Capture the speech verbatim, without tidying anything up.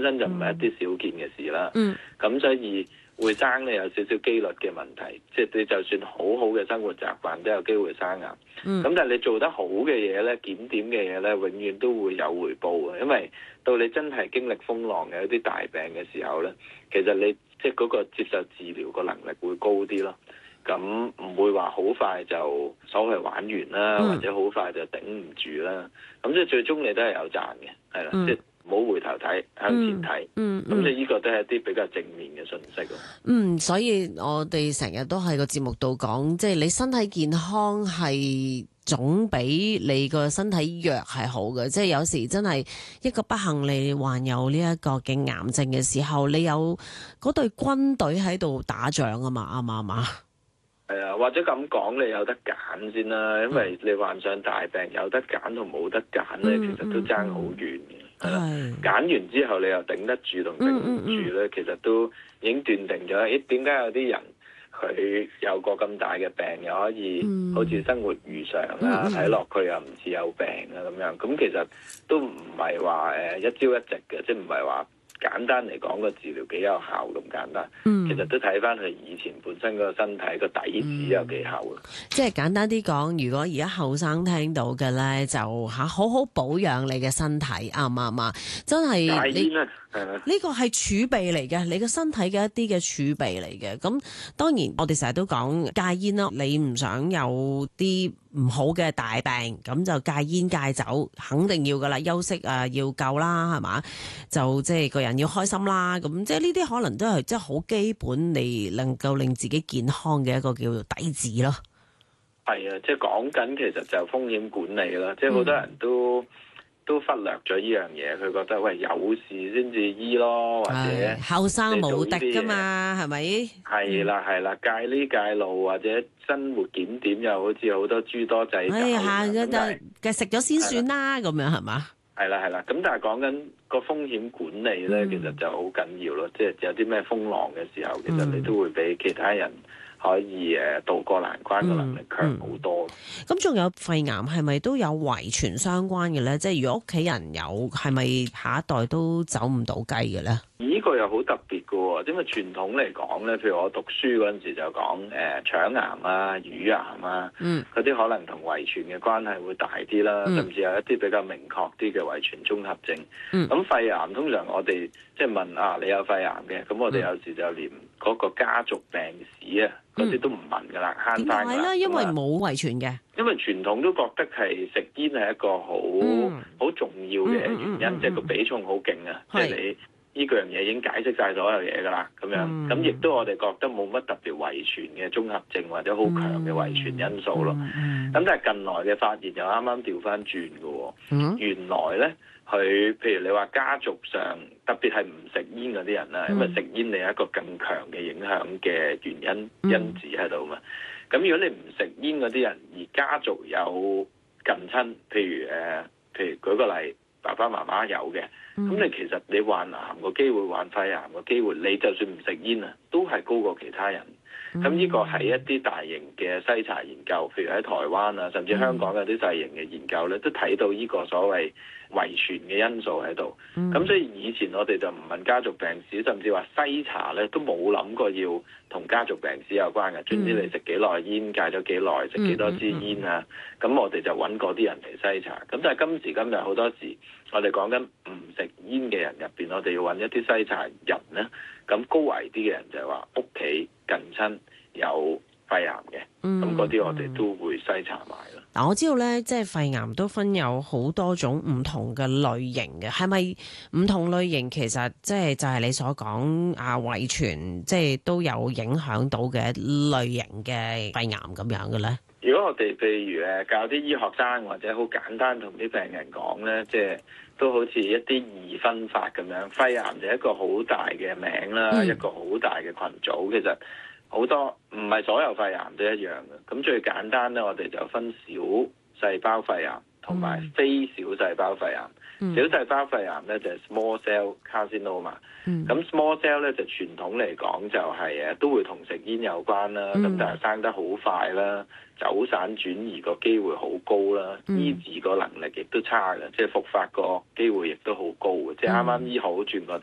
身就唔係一啲少見嘅事啦。 嗯， 咁所以會生咧有少少機率嘅問題，即係你就算好好嘅生活習慣都有機會生癌。咁、 嗯、 但係你做得好嘅嘢咧，檢點嘅嘢咧，永遠都會有回報嘅。因為到你真係經歷風浪嘅一啲大病嘅時候咧，其實你即係嗰個接受治療個能力會高啲咯。咁唔會話好快就所謂玩完啦， 嗯、 或者好快就頂唔住啦。咁即係最終你都係有賺嘅，係啦， 嗯、 即係唔好回頭睇，向前睇。 嗯， 咁即係呢個都係一啲比較正面嘅信息咯。 嗯，所以我哋成日都喺個節目度講，即係你身體健康係總比你個身體弱係好嘅。即係有時真係一個不幸你患有呢一個嘅癌症嘅時候，你有嗰隊軍隊喺度打仗啊嘛，啱唔啱啊？ 係啊，或者咁講，你有得揀先啦，因為你患上大病有得揀同冇得揀咧， 嗯、 其實都爭好遠嘅。係啦， 係揀完之後你又頂得住同頂唔住咧， 嗯嗯嗯、 其實都已經斷定咗。咦，點解有啲人佢有個咁大嘅病，又可以好似生活如常啊？睇落佢又唔似有病啊咁樣。咁其實都唔係話誒一朝一夕嘅，即係唔係話簡單嚟講個治療幾有效咁簡單。 嗯、 其實都睇翻佢以前本身個身體個底子有幾厚啊。 即係簡單啲講，如果而家後生聽到嘅咧，就吓好好保養你嘅身體，啱唔啱啊？真係你呢個係儲備嚟嘅，你個身體嘅一啲嘅儲備嚟嘅。咁當然我哋成日都講戒煙啦，你唔想有啲唔好嘅大病，咁就戒煙戒酒，肯定要噶啦。休息啊要夠啦，係嘛？就即係個人要開心啦。咁即係呢啲可能都係即係好基本，你能夠令自己健康嘅一個叫做底子咯。 係啊，即係講緊其實就風險管理啦。即係好多人都、嗯、都忽略咗呢樣嘢，佢覺得喂有事先至醫咯，或者後生冇敵噶嘛，係咪？ 係啦係啦，戒呢戒路或者生活檢點又好似好多諸多掣肘。 哎呀，就食咗先算啦，咁樣係嘛？ 係啦係啦，咁但係講緊個風險管理咧，嗯、其實就好緊要咯。即係有啲咩風浪嘅時候，其實你都會比其他人可以誒渡過難關嘅能力強好多。 咁仲、嗯嗯、有肺癌係咪都有遺傳相關嘅咧？即係如果屋企人有，係咪下一代都走唔到雞嘅咧？ 呢個又好特別嘅喎，因為傳統嚟講咧，譬如我讀書嗰陣時就講誒、呃、腸癌啊、乳癌啊，嗰啲、嗯、可能同遺傳嘅關係會大啲啦，嗯、甚至有一啲比較明確啲嘅遺傳綜合症。咁、嗯、肺癌通常我哋即係問啊，你有肺癌嘅，咁我哋有時就連嗰個家族病史啊嗰啲都唔問㗎啦，慳翻㗎啦。點解咧？因為冇遺傳嘅。因為傳統都覺得係食煙係一個好好、嗯、重要嘅原因，嗯嗯嗯、即係個比重好勁啊，即係你。呢個樣嘢已經解釋晒所有嘢㗎啦，咁樣咁亦、嗯、都我哋覺得冇乜特別遺傳嘅綜合症或者好強嘅遺傳因素咯。咁、嗯嗯、但係近來嘅發現就啱啱調翻轉嘅喎。嗯、原來咧，佢譬如你話家族上特別係唔食煙嗰啲人啦，嗯、因為食煙你有一個更強嘅影響嘅原因、嗯、因子喺度嘛。咁如果你唔食煙嗰啲人，而家族有近親，譬如誒、呃，譬如舉個例。爸爸媽媽有嘅，咁你其實你患癌個機會、患肺癌個機會，你就算唔食煙啊，都係高過其他人。咁呢個係一啲大型嘅篩查研究，譬如喺台灣啊，甚至香港有啲細型嘅研究咧，都睇到呢個所謂遺傳嘅因素喺度。咁所以以前我哋就唔問家族病史，甚至話篩查咧都冇諗過要同家族病史有關嘅。總之你食幾耐煙，戒咗幾耐，食幾多支煙啊，咁我哋就揾嗰啲人嚟篩查。咁但係今時今日好多時，我哋講緊唔食煙嘅人入邊，我哋要揾一啲篩查人咧。咁高危啲嘅人就係話屋企近親有肺癌嘅，咁嗰啲我哋都會篩查埋啦。 嗱，我知道咧，即係肺癌都分有好多種唔同嘅類型嘅，係咪唔同類型其實即係就係你所講啊遺傳，即係都有影響到嘅類型嘅肺癌咁樣嘅咧？ 如果我哋譬如誒教啲醫學生或者好簡單同啲病人講咧，即係都好似一啲二分法咁樣，肺癌就係一個好大嘅名啦，嗯、一個好大嘅群組。其實好多唔係所有肺癌都一樣嘅。咁最簡單咧，我哋就分小細胞肺癌同埋非小細胞肺癌。嗯、小細胞肺癌咧就係 small cell carcinoma。咁、嗯、small cell 咧就傳統嚟講就係誒都會同食煙有關啦，咁、嗯、但係生得好快啦，走散轉移個機會好高啦，嗯、醫治個能力亦都差嘅，即係復發個機會亦都好高嘅，即係啱啱醫好轉個